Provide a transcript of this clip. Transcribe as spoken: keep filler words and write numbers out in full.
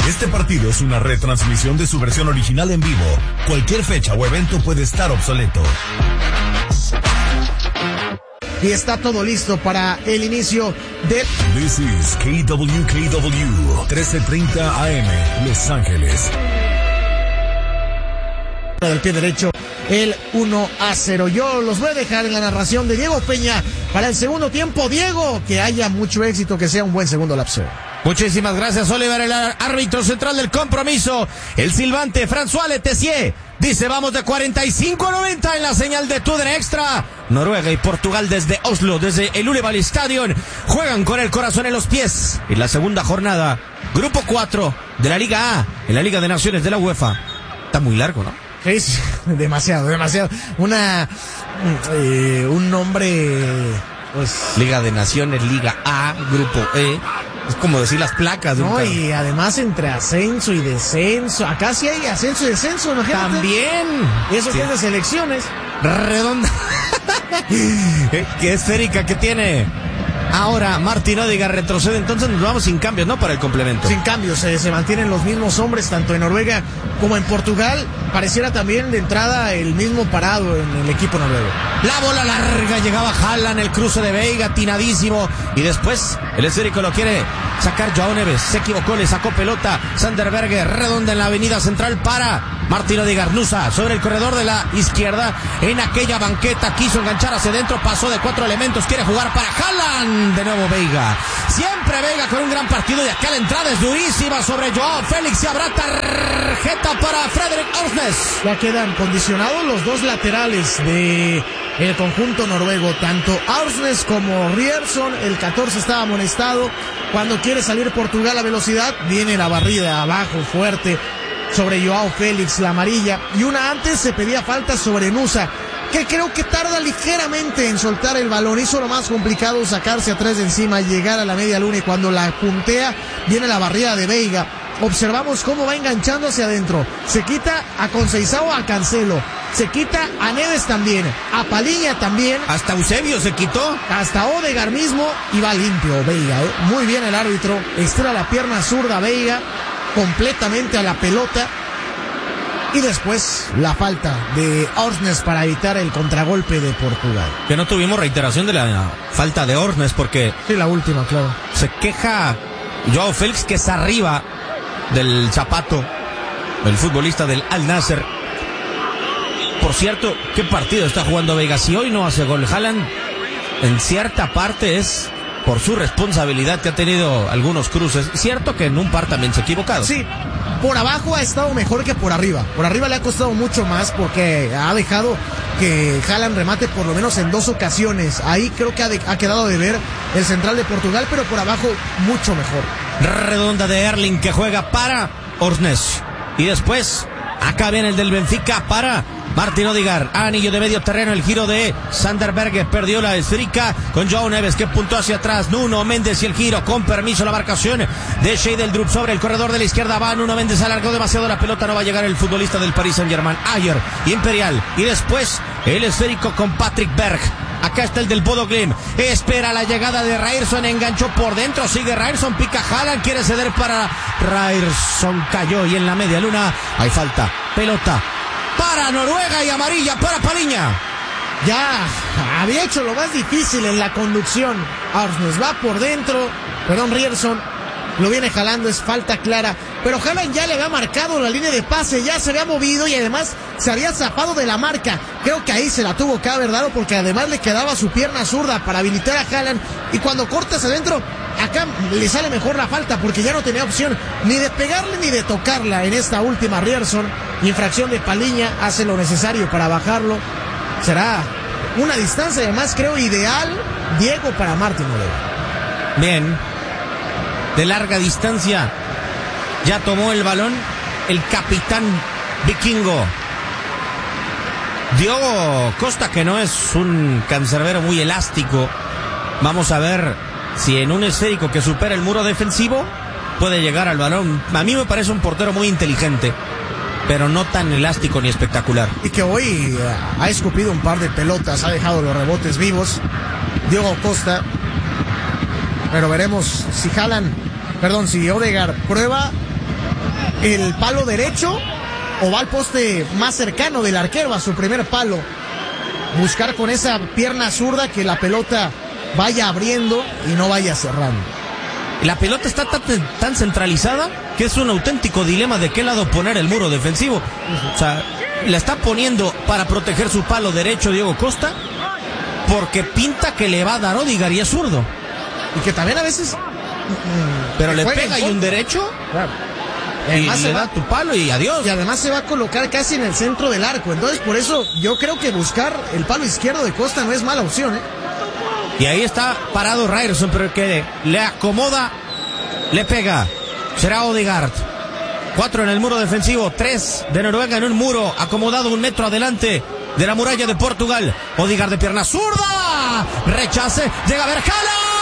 Este partido es una retransmisión de su versión original en vivo. Cualquier fecha o evento puede estar obsoleto. Y está todo listo para el inicio de... This is K W K W, trece treinta A M, Los Ángeles. Del pie derecho, el uno a cero. Yo los voy a dejar en la narración de Diego Peña para el segundo tiempo. Diego, que haya mucho éxito, que sea un buen segundo lapso. Muchísimas gracias, Oliver, el árbitro central del compromiso. El silbante François Letessier dice: vamos de cuarenta y cinco a noventa en la señal de Tudor Extra. Noruega y Portugal desde Oslo, desde el Ullevål Stadion, juegan con el corazón en los pies. En la segunda jornada, grupo cuatro de la Liga A, en la Liga de Naciones de la UEFA. Está muy largo, ¿no? Es demasiado, demasiado. Una, eh, un nombre, pues... Liga de Naciones, Liga A, grupo E. Es como decir las placas de un No, carro. y además entre ascenso y descenso. Acá sí hay ascenso y descenso, imagínate. También. Eso Sí. que es de selecciones. Redonda. Qué esférica que tiene. Ahora Martín Odegaard retrocede, entonces nos vamos sin cambios, ¿no? Para el complemento. Sin cambios, se, se mantienen los mismos hombres, tanto en Noruega como en Portugal. Pareciera también de entrada el mismo parado en el equipo noruego. La bola larga, llegaba Haaland, el cruce de Veiga, atinadísimo. Y después el esférico lo quiere sacar Joao Neves. Se equivocó, le sacó pelota. Sander Berge, redonda en la avenida central para Martín Odegaard. Nusa sobre el corredor de la izquierda. En aquella banqueta quiso enganchar hacia adentro. Pasó de cuatro elementos. Quiere jugar para Haaland. De nuevo Veiga. Siempre Veiga con un gran partido. Y acá la entrada es durísima sobre Joao Félix. Y habrá tarjeta para Frederik Ørsnes. Ya quedan condicionados los dos laterales de el conjunto noruego, tanto Ørsnes como Ryerson. El catorce estaba amonestado. Cuando quiere salir Portugal a velocidad, viene la barrida abajo fuerte sobre Joao Félix, la amarilla. Y una antes se pedía falta sobre Nusa, que creo que tarda ligeramente en soltar el balón. Hizo lo más complicado, sacarse a tres de encima, llegar a la media luna, y cuando la puntea viene la barrida de Veiga. Observamos cómo va enganchando hacia adentro. Se quita a Conceição, a Cancelo. Se quita a Neves también. A Paliña también. Hasta Eusebio se quitó. Hasta Odegaard mismo. Y va limpio Veiga, ¿eh? Muy bien el árbitro. Estira la pierna zurda Veiga completamente a la pelota. Y después la falta de Ørsnes para evitar el contragolpe de Portugal. Que no tuvimos reiteración de la falta de Ørsnes porque... Sí, la última, claro. Se queja Joao Félix, que es arriba del zapato, el futbolista del Al Nassr. Por cierto, ¿qué partido está jugando Veiga? Si hoy no hace gol Haaland, en cierta parte es por su responsabilidad, que ha tenido algunos cruces. Cierto que en un par también se ha equivocado. Sí, por abajo ha estado mejor que por arriba. Por arriba le ha costado mucho más porque ha dejado que Haaland remate por lo menos en dos ocasiones. Ahí creo que ha, de, ha quedado de ver el central de Portugal, pero por abajo mucho mejor. Redonda de Erling, que juega para Ørsnes. Y después, acá viene el del Benfica para Martín Odegaard. Anillo de medio terreno, el giro de Sander Berge. Perdió la esférica con Joao Neves, que puntó hacia atrás. Nuno Méndez y el giro, con permiso la marcación de Scheidel-Drup sobre el corredor de la izquierda. Va Nuno Méndez, alargó demasiado la pelota. No va a llegar el futbolista del Paris Saint-Germain. Ayer, Imperial. Y después el esférico con Patrick Berg. Acá está el del Bodo Glimt. Espera la llegada de Ryerson. Enganchó por dentro. Sigue Ryerson. Pica Haaland. Quiere ceder para Ryerson. Cayó. Y en la media luna hay falta. Pelota para Noruega y amarilla para Paliña. Ya había hecho lo más difícil en la conducción. Ørsnes va por dentro. Perdón, Ryerson lo viene jalando, es falta clara. Pero Haaland ya le había marcado la línea de pase, ya se había movido y además se había zafado de la marca. Creo que ahí se la tuvo que haber dado, porque además le quedaba su pierna zurda para habilitar a Haaland. Y cuando cortas adentro, acá le sale mejor la falta, porque ya no tenía opción ni de pegarle ni de tocarla en esta última. Ryerson, infracción de Paliña, hace lo necesario para bajarlo. Será una distancia además creo ideal, Diego, para Martín Odegaard. Bien, de larga distancia ya tomó el balón el capitán vikingo Diogo Costa, que no es un cancerbero muy elástico. Vamos a ver si en un esférico que supera el muro defensivo puede llegar al balón. A mí me parece un portero muy inteligente, pero no tan elástico ni espectacular. Y que hoy uh, ha escupido un par de pelotas, ha dejado los rebotes vivos Diogo Costa. Pero veremos si Haaland, perdón, si Odegaard prueba el palo derecho o va al poste más cercano del arquero, a su primer palo. Buscar con esa pierna zurda que la pelota vaya abriendo y no vaya cerrando. La pelota está tan, tan centralizada que es un auténtico dilema de qué lado poner el muro defensivo. O sea, la está poniendo para proteger su palo derecho Diego Costa, porque pinta que le va a dar Odegaard y es zurdo. Y que también a veces... Pero le pega y un derecho... Claro. Y Además le se da va, tu palo y adiós. y además se va a colocar casi en el centro del arco. Entonces, por eso yo creo que buscar el palo izquierdo de Costa no es mala opción, ¿eh? Y ahí está parado Ryerson, pero que le acomoda, le pega. Será Odegaard. Cuatro en el muro defensivo, tres de Noruega en un muro acomodado un metro adelante de la muralla de Portugal. Odegaard de pierna zurda. Rechace, llega a ver Haaland.